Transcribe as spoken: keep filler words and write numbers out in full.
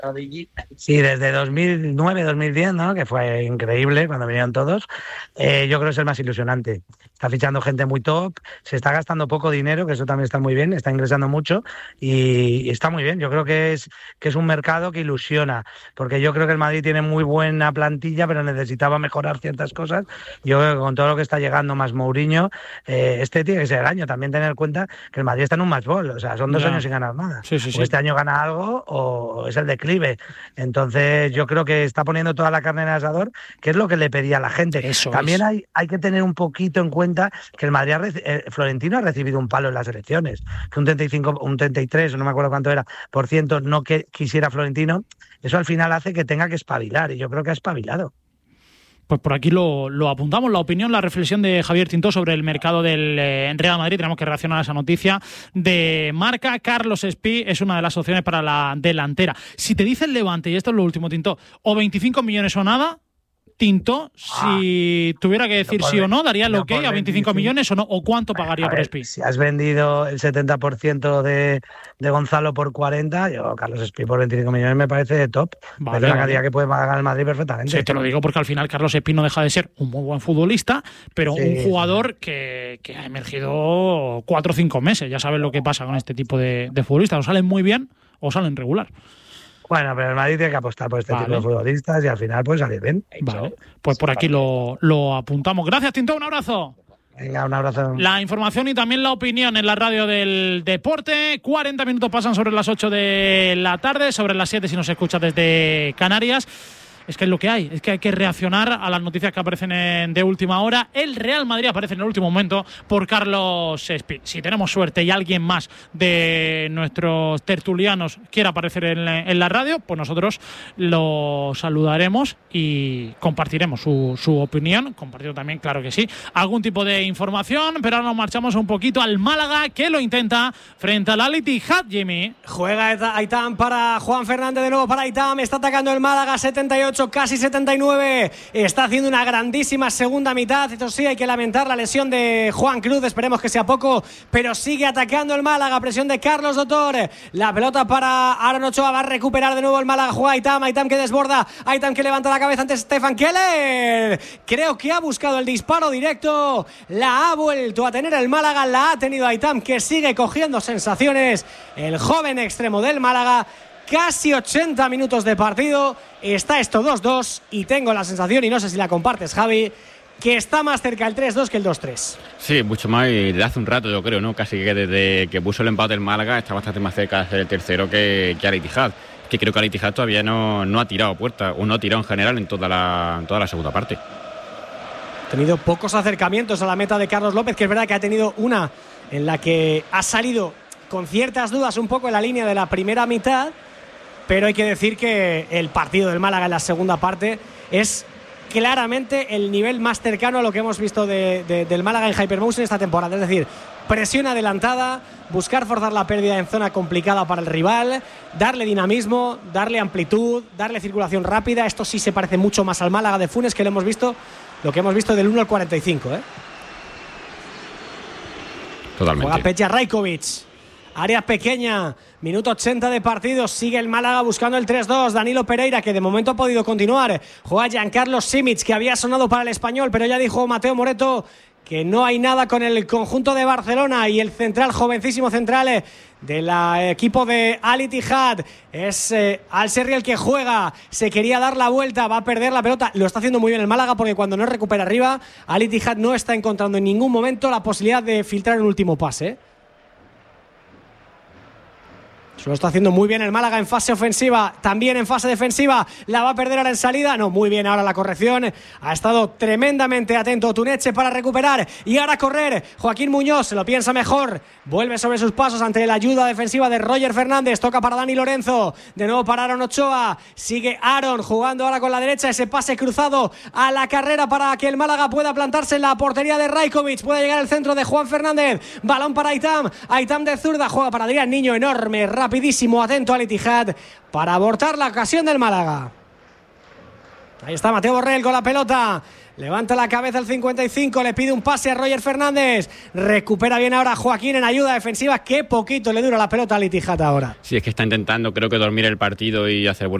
Sí, desde dos mil nueve, dos mil diez, ¿no? Que fue increíble cuando vinieron todos. Eh, yo creo que es el más ilusionante. Está fichando gente muy top, se está gastando poco dinero, que eso también está muy bien, está ingresando mucho y, y está muy bien. Yo creo que es, que es un mercado que ilusiona, porque yo creo que el Madrid tiene muy buena plantilla, pero necesitaba mejorar ciertas cosas. Yo creo que con todo lo que está llegando más Mourinho, eh, este tiene que ser el año. También tener en cuenta que el Madrid está en un match ball, o sea, son dos Ya. años sin ganar nada. Sí, sí, O sí. este año gana algo o es el declive. Entonces yo creo que está poniendo toda la carne en el asador, que es lo que le pedía a la gente. Eso También es. hay, hay que tener un poquito en cuenta que el Madrid, ha reci- eh, Florentino ha recibido un palo en las elecciones, que un treinta y cinco, un treinta y tres, no me acuerdo cuánto era, por ciento no que quisiera Florentino. Eso al final hace que tenga que espabilar y yo creo que ha espabilado. Pues por aquí lo, lo apuntamos, la opinión, la reflexión de Javier Tintó sobre el mercado del eh, Real Madrid. Tenemos que reaccionar a esa noticia de Marca. Carlos Espí es una de las opciones para la delantera. Si te dice el Levante, y esto es lo último, Tintó, o veinticinco millones o nada, Tintó, ah, si tuviera que decir no sí o no, daría el no ok a veinticinco millones o no, o cuánto pagaría ver, por Espí. Si has vendido el setenta por ciento de, de Gonzalo por cuarenta, yo Carlos Espí por veinticinco millones me parece top. Vale, es la vale. cantidad que puede pagar el Madrid perfectamente. Sí, te lo digo porque al final Carlos Espí no deja de ser un muy buen futbolista, pero sí, un jugador sí. que, que ha emergido cuatro o cinco meses. Ya sabes lo que pasa con este tipo de, de futbolistas. O salen muy bien o salen regular. Bueno, pero el Madrid tiene que apostar por este vale. tipo de futbolistas y al final puede salir bien. Vale, pues por aquí lo, lo apuntamos. Gracias, Tintó, un abrazo. Venga, un abrazo. La información y también la opinión en la radio del deporte. cuarenta minutos pasan sobre las ocho de la tarde, sobre las siete si nos escuchas desde Canarias. Es que es lo que hay, es que hay que reaccionar a las noticias que aparecen en, de última hora. El Real Madrid aparece en el último momento por Carlos Espí. Si tenemos suerte y alguien más de nuestros tertulianos quiera aparecer en, en la radio, pues nosotros lo saludaremos y compartiremos su, su opinión. Compartido también, claro que sí, algún tipo de información, pero ahora nos marchamos un poquito al Málaga, que lo intenta frente al Al Ittihad, Jimmy. Juega Aitam para Juan Fernández, de nuevo para Aitam, está atacando el Málaga, setenta y ocho, casi setenta y nueve, está haciendo una grandísima segunda mitad. Esto sí, hay que lamentar la lesión de Juan Cruz, esperemos que sea poco, pero sigue atacando el Málaga, presión de Carlos Dotor, la pelota para Aaron Ochoa, va a recuperar de nuevo el Málaga, juega Aitam, Aitam que desborda, Aitam que levanta la cabeza ante Stefan Keller, creo que ha buscado el disparo directo, la ha vuelto a tener el Málaga, la ha tenido Aitam, que sigue cogiendo sensaciones, el joven extremo del Málaga. Casi ochenta minutos de partido, está esto dos dos y tengo la sensación, y no sé si la compartes, Javi, que está más cerca el tres dos que el dos tres. Sí, mucho más, y desde hace un rato yo creo, ¿no? Casi que desde que puso el empate el Málaga está bastante más cerca de hacer el tercero que, que Al Ittihad, que creo que Al Ittihad todavía no, no ha tirado puerta, o no ha tirado en general en toda la, en toda la segunda parte. Ha tenido pocos acercamientos a la meta de Carlos López, que es verdad que ha tenido una en la que ha salido con ciertas dudas un poco en la línea de la primera mitad. Pero hay que decir que el partido del Málaga en la segunda parte es claramente el nivel más cercano a lo que hemos visto de, de, del Málaga en Hypermotion esta temporada. Es decir, presión adelantada, buscar forzar la pérdida en zona complicada para el rival, darle dinamismo, darle amplitud, darle circulación rápida. Esto sí se parece mucho más al Málaga de Funes, que lo hemos visto, lo que hemos visto del uno al cuarenta y cinco. ¿eh? Totalmente. Juega Peja Rajkovic. Área pequeña, minuto ochenta de partido, sigue el Málaga buscando el tres dos, Danilo Pereira, que de momento ha podido continuar, juega Giancarlo Simic, que había sonado para el Español, pero ya dijo Mateo Moreto que no hay nada con el conjunto de Barcelona, y el central, jovencísimo central del equipo de Al Ittihad, es eh, Al Serri el que juega, se quería dar la vuelta, va a perder la pelota, lo está haciendo muy bien el Málaga, porque cuando no recupera arriba, Al Ittihad no está encontrando en ningún momento la posibilidad de filtrar el último pase. Se lo está haciendo muy bien el Málaga en fase ofensiva, también en fase defensiva. La va a perder ahora en salida. No, muy bien ahora la corrección. Ha estado tremendamente atento Tuneche para recuperar y ahora correr. Joaquín Muñoz se lo piensa mejor. Vuelve sobre sus pasos ante la ayuda defensiva de Roger Fernández. Toca para Dani Lorenzo. De nuevo para Aaron Ochoa. Sigue Aaron jugando ahora con la derecha. Ese pase cruzado a la carrera para que el Málaga pueda plantarse en la portería de Rajkovic. Puede llegar al centro de Juan Fernández. Balón para Aitam. Aitam de zurda. Juega para Adrián Niño. Enorme, rapidísimo, atento Al Ittihad para abortar la ocasión del Málaga. Ahí está Mateo Borrell con la pelota. Levanta la cabeza el cincuenta y cinco, le pide un pase a Roger Fernández. Recupera bien ahora Joaquín en ayuda defensiva. Qué poquito le dura la pelota al Ittihad ahora. Sí, es que está intentando, creo que dormir el partido y hacer buena